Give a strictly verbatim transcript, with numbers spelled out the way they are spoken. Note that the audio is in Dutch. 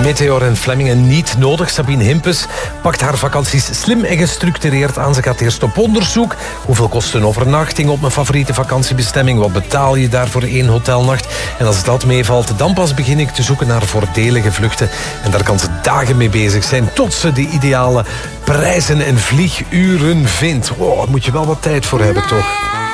Meteor en Flemingen niet nodig. Sabine Himpes pakt haar vakanties slim en gestructureerd aan. Ze gaat eerst op onderzoek. Hoeveel kost een overnachting op mijn favoriete vakantiebestemming? Wat betaal je daar voor één hotelnacht? En als dat meevalt, dan pas begin ik te zoeken naar voordelige vluchten. En daar kan ze dagen mee bezig zijn tot ze de ideale prijzen en vlieguren vindt. Oh, daar moet je wel wat tijd voor hebben, toch?